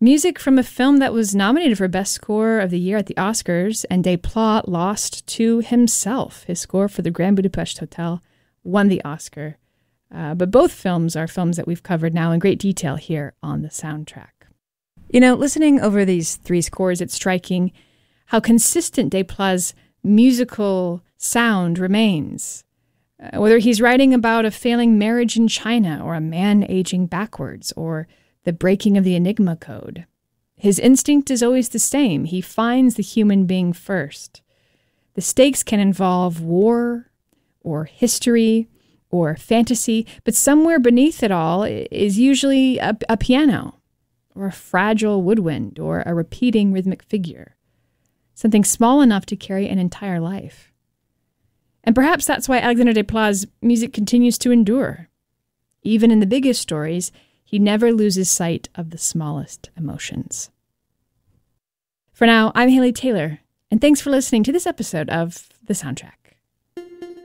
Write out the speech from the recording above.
Music from a film that was nominated for Best Score of the Year at the Oscars, and Desplat lost to himself. His score for the Grand Budapest Hotel won the Oscar. But both films are films that we've covered now in great detail here on the soundtrack. You know, listening over these three scores, it's striking how consistent Desplat's musical sound remains. Whether he's writing about a failing marriage in China, or a man aging backwards, or the breaking of the Enigma code, his instinct is always the same. He finds the human being first. The stakes can involve war, or history, or fantasy, but somewhere beneath it all is usually a piano, or a fragile woodwind, or a repeating rhythmic figure, something small enough to carry an entire life. And perhaps that's why Alexandre Desplat's music continues to endure. Even in the biggest stories, he never loses sight of the smallest emotions. For now, I'm Haley Taylor, and thanks for listening to this episode of The Soundtrack.